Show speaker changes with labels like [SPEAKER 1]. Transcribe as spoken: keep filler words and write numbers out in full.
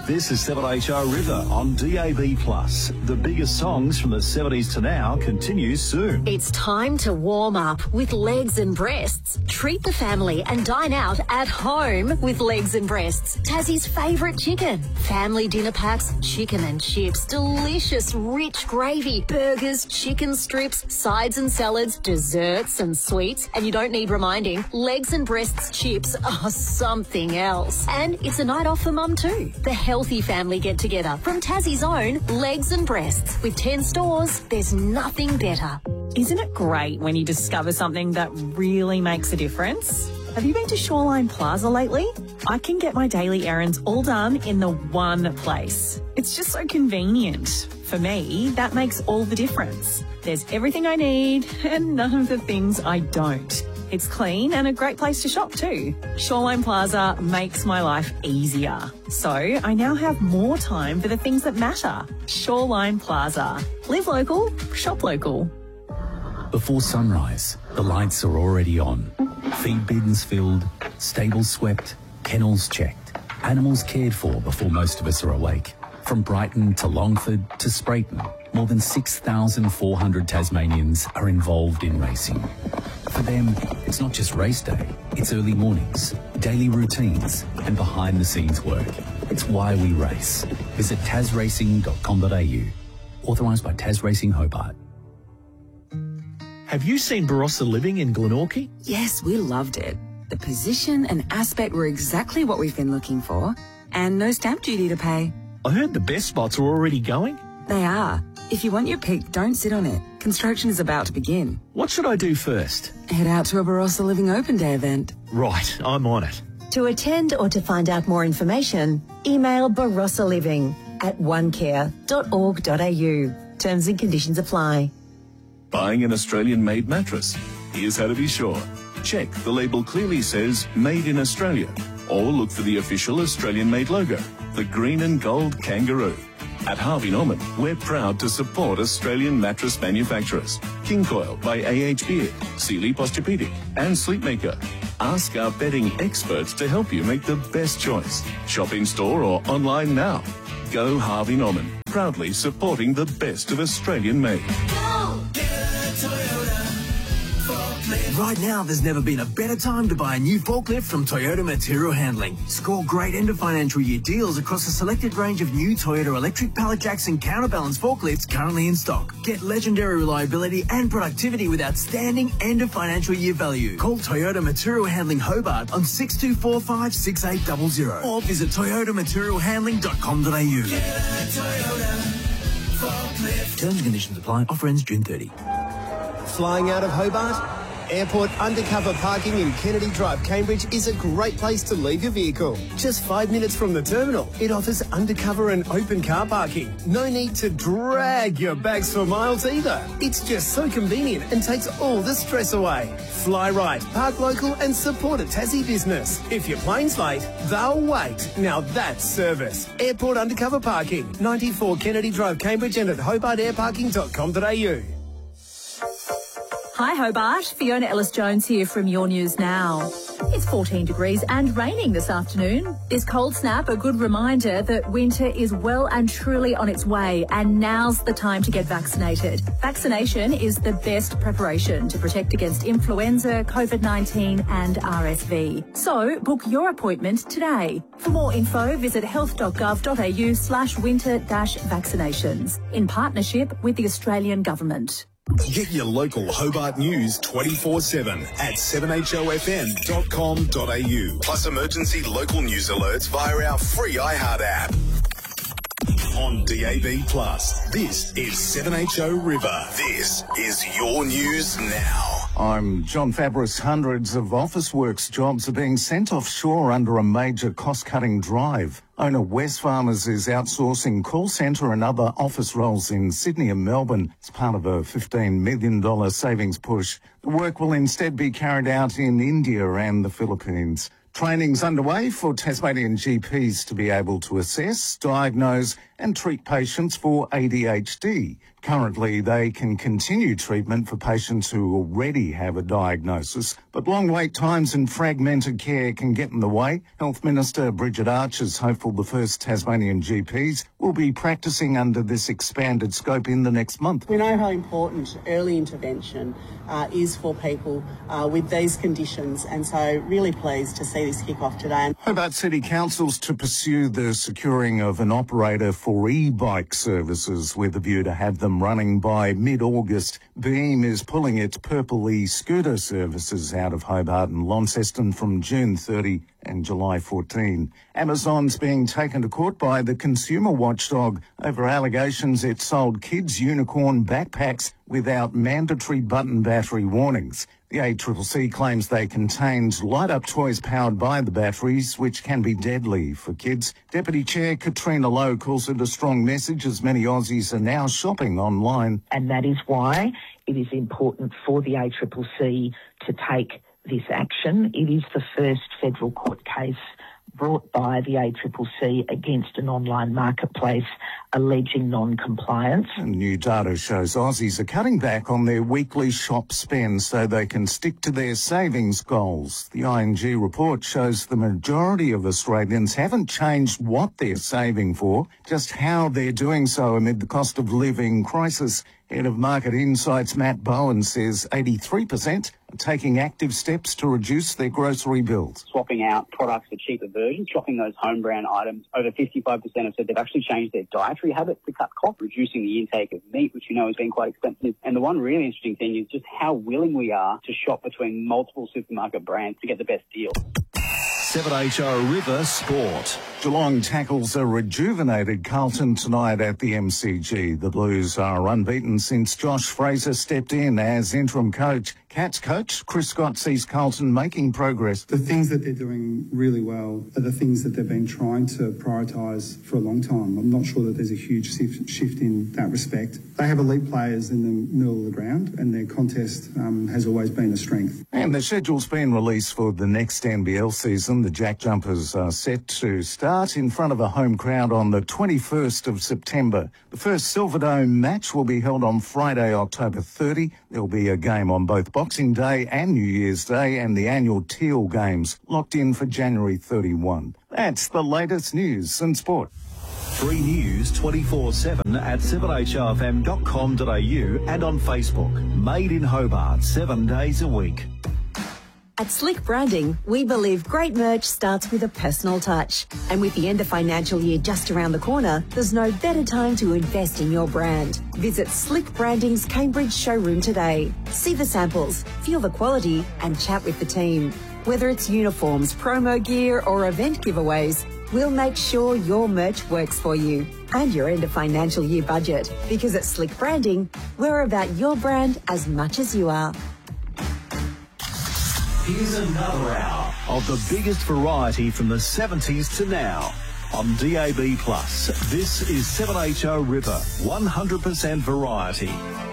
[SPEAKER 1] This is seven H O River on D A B plus. The biggest songs from the seventies to now continues soon.
[SPEAKER 2] It's time to warm up with Legs and Breasts. Treat the family and dine out at home with Legs and Breasts. Tassie's favourite chicken. Family dinner packs, chicken and chips, delicious rich gravy, burgers, chicken strips, sides and salads, desserts and sweets. And you don't need reminding, Legs and Breasts chips are something else. And it's a night off for mum too. The healthy family get-together from Tassie's own Legs and Breasts. With ten stores, there's nothing better.
[SPEAKER 3] Isn't it great when you discover something that really makes a difference? Have you been to Shoreline Plaza lately? I can get my daily errands all done in the one place. It's just so convenient. For me, that makes all the difference. There's everything I need and none of the things I don't. It's clean and a great place to shop too. Shoreline Plaza makes my life easier. So I now have more time for the things that matter. Shoreline Plaza. Live local, shop local.
[SPEAKER 4] Before sunrise, the lights are already on. Feed bins filled, stables swept, kennels checked, animals cared for before most of us are awake. From Brighton to Longford to Sprayton, more than six thousand four hundred Tasmanians are involved in racing. For them, it's not just race day, it's early mornings, daily routines and behind-the-scenes work. It's why we race. Visit tas racing dot com dot a u. Authorised by Tas Racing Hobart.
[SPEAKER 5] Have you seen Barossa Living in Glenorchy?
[SPEAKER 6] Yes, we loved it. The position and aspect were exactly what we've been looking for. And no stamp duty to pay.
[SPEAKER 5] I heard the best spots are already going.
[SPEAKER 6] They are. If you want your pick, don't sit on it. Construction is about to begin.
[SPEAKER 5] What should I do first?
[SPEAKER 6] Head out to a Barossa Living Open Day event.
[SPEAKER 5] Right, I'm on it.
[SPEAKER 2] To attend or to find out more information, email Barossa Living at one care dot org dot a u. Terms and conditions apply.
[SPEAKER 7] Buying an Australian-made mattress? Here's how to be sure. Check the label clearly says Made in Australia, or look for the official Australian-made logo, the green and gold kangaroo. At Harvey Norman, we're proud to support Australian mattress manufacturers. King Coil by A H Beard, Sealy Posturepedic and Sleepmaker. Ask our bedding experts to help you make the best choice. Shop in store or online now. Go Harvey Norman, proudly supporting the best of Australian-made.
[SPEAKER 8] Right now, there's never been a better time to buy a new forklift from Toyota Material Handling. Score great end of financial year deals across a selected range of new Toyota electric pallet jacks and counterbalance forklifts currently in stock. Get legendary reliability and productivity with outstanding end of financial year value. Call Toyota Material Handling Hobart on six two four five, six eight zero zero or visit toyota material handling dot com dot a u. Terms and conditions apply. Offer ends June thirtieth.
[SPEAKER 9] Flying out of Hobart? Airport undercover parking in Kennedy Drive, Cambridge is a great place to leave your vehicle. Just five minutes from the terminal, it offers undercover and open car parking. No need to drag your bags for miles either. It's just so convenient and takes all the stress away. Fly right, park local and support a Tassie business. If your plane's late, they'll wait. Now that's service. Airport undercover parking, ninety-four Kennedy Drive, Cambridge and at hobart air parking dot com dot a u.
[SPEAKER 3] Hi Hobart, Fiona Ellis-Jones here from Your News Now. It's fourteen degrees and raining this afternoon. This cold snap a good reminder that winter is well and truly on its way and now's the time to get vaccinated. Vaccination is the best preparation to protect against influenza, COVID nineteen and R S V. So book your appointment today. For more info, visit health dot gov dot a u slash winter dash vaccinations in partnership with the Australian Government.
[SPEAKER 10] Get your local Hobart news twenty-four seven at seven h o f m dot com dot a u. Plus emergency local news alerts via our free iHeart app. On D A B plus, this is seven H O River. This is Your News Now.
[SPEAKER 11] I'm John Fabris. Hundreds of Officeworks jobs are being sent offshore under a major cost-cutting drive. Owner Wesfarmers is outsourcing call centre and other office roles in Sydney and Melbourne as part of a fifteen million dollars savings push. The work will instead be carried out in India and the Philippines. Training's underway for Tasmanian G Ps to be able to assess, diagnose and treat patients for A D H D. Currently, they can continue treatment for patients who already have a diagnosis, but long wait times and fragmented care can get in the way. Health Minister Bridget Archer is hopeful the first Tasmanian G Ps will be practising under this expanded scope in the next month.
[SPEAKER 12] We know how important early intervention uh, is for people uh, with these conditions, and so really pleased to see this kick off today.
[SPEAKER 11] Hobart City Council's to pursue the securing of an operator for e-bike services with a view to have them running by mid-August. Beam is pulling its Purple e-scooter services out of Hobart and Launceston from June thirtieth and July fourteenth. Amazon's being taken to court by the consumer watchdog over allegations it sold kids' unicorn backpacks without mandatory button battery warnings. The A C C C claims they contained light-up toys powered by the batteries, which can be deadly for kids. Deputy Chair Katrina Lowe calls it a strong message as many Aussies are now shopping online.
[SPEAKER 13] And that is why it is important for the A C C C to take this action. It is the first federal court case brought by the A C C C against an online marketplace alleging non-compliance.
[SPEAKER 11] And new data shows Aussies are cutting back on their weekly shop spend so they can stick to their savings goals. The I N G report shows the majority of Australians haven't changed what they're saving for, just how they're doing so amid the cost of living crisis. Head of Market Insights Matt Bowen says eighty-three percent are taking active steps to reduce their grocery bills.
[SPEAKER 14] Swapping out products for cheaper versions, shopping those home brand items. Over fifty-five percent have said they've actually changed their dietary habits to cut costs, reducing the intake of meat, which you know has been quite expensive. And the one really interesting thing is just how willing we are to shop between multiple supermarket brands to get the best deal.
[SPEAKER 1] seven H O River Sport.
[SPEAKER 11] Geelong tackles a rejuvenated Carlton tonight at the M C G. The Blues are unbeaten since Josh Fraser stepped in as interim coach. Cats coach Chris Scott sees Carlton making progress.
[SPEAKER 15] The things that they're doing really well are the things that they've been trying to prioritise for a long time. I'm not sure that there's a huge shift in that respect. They have elite players in the middle of the ground, and their contest um, has always been a strength.
[SPEAKER 11] And the schedule's been released for the next N B L season. The Jack Jumpers are set to start in front of a home crowd on the twenty-first of September. The first Silverdome match will be held on Friday, October thirtieth. There'll be a game on both Boxing Day and New Year's Day, and the annual Teal Games locked in for January thirty-first. That's the latest news and sport.
[SPEAKER 1] Free news twenty-four seven at seven H O F M dot com dot A U and on Facebook. Made in Hobart, seven days a week.
[SPEAKER 16] At Slick Branding, we believe great merch starts with a personal touch. And with the end of financial year just around the corner, there's no better time to invest in your brand. Visit Slick Branding's Cambridge showroom today. See the samples, feel the quality, and chat with the team. Whether it's uniforms, promo gear, or event giveaways, we'll make sure your merch works for you and your end of financial year budget. Because at Slick Branding, we're about your brand as much as you are.
[SPEAKER 1] Here's another hour of the biggest variety from the seventies to now on D A B plus. This is seven H O River, one hundred percent variety.